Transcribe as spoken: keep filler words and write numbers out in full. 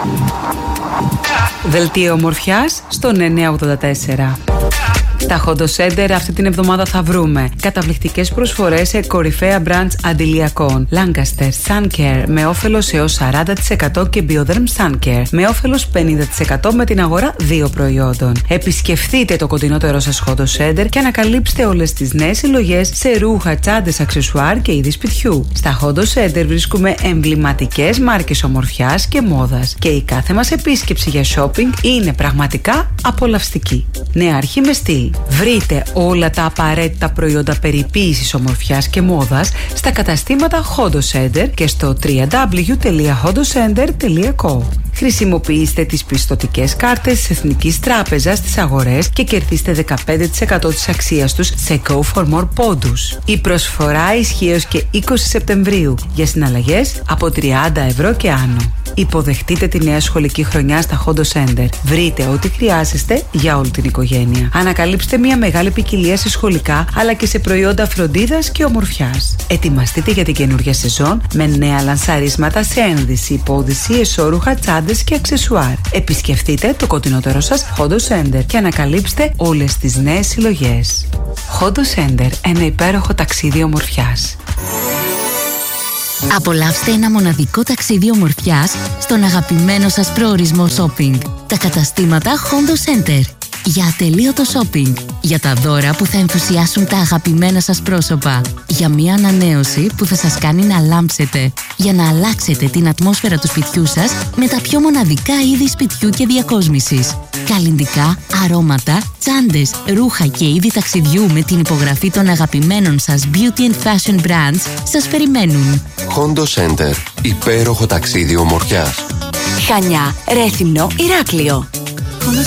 Δελτίο ομορφιάς στον εννιακόσια ογδόντα τέσσερα. Στα Hondo Center αυτή την εβδομάδα θα βρούμε καταπληκτικές προσφορές σε κορυφαία brands αντιλιακών. Lancaster Sun Care με όφελος έως σαράντα τοις εκατό και Bioderm Sun Care με όφελος πενήντα τοις εκατό με την αγορά δύο προϊόντων. Επισκεφτείτε το κοντινότερό σας Hondo Center και ανακαλύψτε όλες τις νέες συλλογές σε ρούχα, τσάντες, αξεσουάρ και είδη σπιτιού. Στα Hondo Center βρίσκουμε εμβληματικές μάρκες ομορφιάς και μόδας και η κάθε μας επίσκεψη για shopping είναι πραγματικά απολαυστική. Νέα αρχή με στυλ. Βρείτε όλα τα απαραίτητα προϊόντα περιποίησης ομορφιάς και μόδας στα καταστήματα Hondo Center και στο double-u double-u double-u τελεία hondo center τελεία co. Χρησιμοποιήστε τις πιστωτικές κάρτες της Εθνικής Τράπεζας στις αγορές και κερδίστε δεκαπέντε τοις εκατό της αξίας τους σε Go for More πόντους. Η προσφορά ισχύει έως και είκοσι Σεπτεμβρίου για συναλλαγές από τριάντα ευρώ και άνω. Υποδεχτείτε τη νέα σχολική χρονιά στα Hondo Center. Βρείτε ό,τι χρειάζεστε για όλη την οικογένεια. Ανακαλύψτε μια μεγάλη ποικιλία σε σχολικά αλλά και σε προϊόντα φροντίδας και ομορφιάς. Ετοιμαστείτε για την καινούργια σεζόν με νέα λανσαρίσματα σε ένδυση, υπόδυση, εσώρουχα, τσάντες και αξεσουάρ. Επισκεφτείτε το κοντινότερό σας Hondo Center και ανακαλύψτε όλες τις νέες συλλογές. Hondo Center, ένα υπέροχο ταξίδι ομορφιάς. Απολαύστε ένα μοναδικό ταξίδι ομορφιάς στον αγαπημένο σας προορισμό shopping. Τα καταστήματα Hondo Center. Για ατελείωτο shopping. Για τα δώρα που θα ενθουσιάσουν τα αγαπημένα σας πρόσωπα. Για μια ανανέωση που θα σας κάνει να λάμψετε. Για να αλλάξετε την ατμόσφαιρα του σπιτιού σας με τα πιο μοναδικά είδη σπιτιού και διακόσμησης. Καλλυντικά, αρώματα, τσάντες, ρούχα και είδη ταξιδιού με την υπογραφή των αγαπημένων σας beauty and fashion brands σας περιμένουν. Hondo Center. Υπέροχο ταξίδι ομορφιάς. Χανιά, Ρέθυμνο, Ηράκλειο.